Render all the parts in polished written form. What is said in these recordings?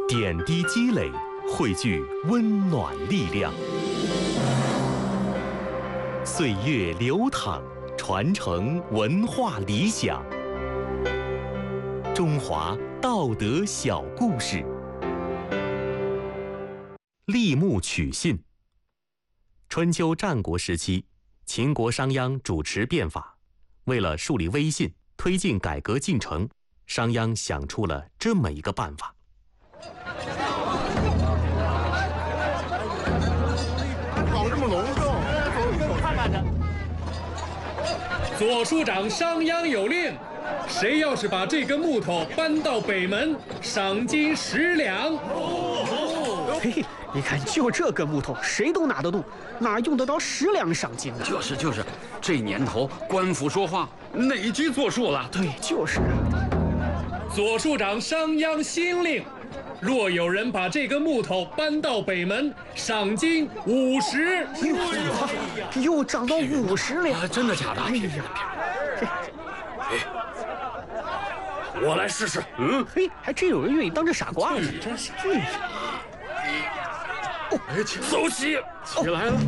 点滴积累，汇聚温暖力量。岁月流淌，传承文化理想。中华道德小故事。立木取信。春秋战国时期，秦国商鞅主持变法，为了树立威信，推进改革进程，商鞅想出了这么一个办法。 搞这么隆重，走看看去。 左庶长商鞅有令，谁要是把这根木头搬到北门，赏金10两。 嘿嘿，你看，就这根木头，谁都拿得动，哪用得着10两赏金呢？ 就是，这年头官府说话哪句作数了？ 对，就是啊。 左庶长商鞅新令，若有人把这根木头搬到北门，赏金50。 又涨到50两， 真的假的？ 哎呀， 我来试试。 嘿，还真有人愿意当这傻瓜呢。 真是。 走起，起来了。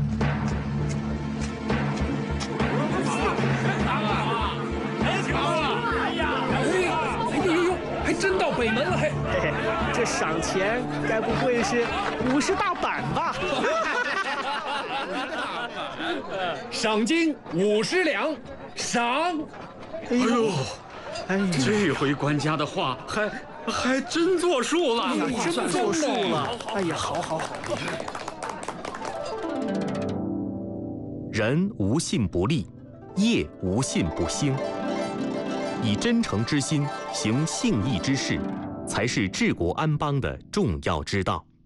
还真到北门了，嘿， 这赏钱该不会是50大板吧？ 赏金50两，赏。 哎呦，这回官家的话还真作数了， 真作数了。哎呀，好。 人无信不立，业无信不兴。以真诚之心行信义之事，才是治国安邦的重要之道。